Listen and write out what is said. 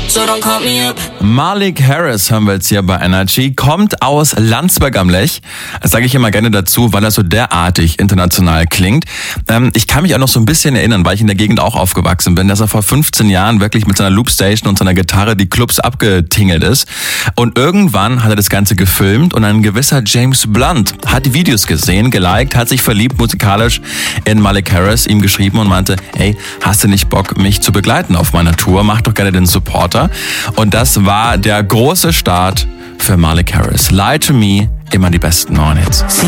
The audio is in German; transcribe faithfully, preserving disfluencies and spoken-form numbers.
so don't call me up. Malik Harris hören wir jetzt hier bei Energy, kommt aus Landsberg am Lech. Das sage ich immer gerne dazu, weil er so derartig international klingt. Ähm, ich kann mich auch noch so ein bisschen erinnern, weil ich in der Gegend auch aufgewachsen bin, dass er vor fünfzehn Jahren wirklich mit seiner Loopstation und seiner Gitarre die Clubs abgetingelt ist. Und irgendwann hat er das Ganze gefilmt und ein gewisser James Blunt hat die Videos gesehen, geliked, hat sich verliebt musikalisch in Malik Harris, ihm geschrieben und meinte, hey, hast du nicht Bock, mich zu begleiten auf meiner Tour? Mach doch gerne den Supporter. Und das war der große Start für Malik Harris. Lie to Me, immer die besten neuen Hits.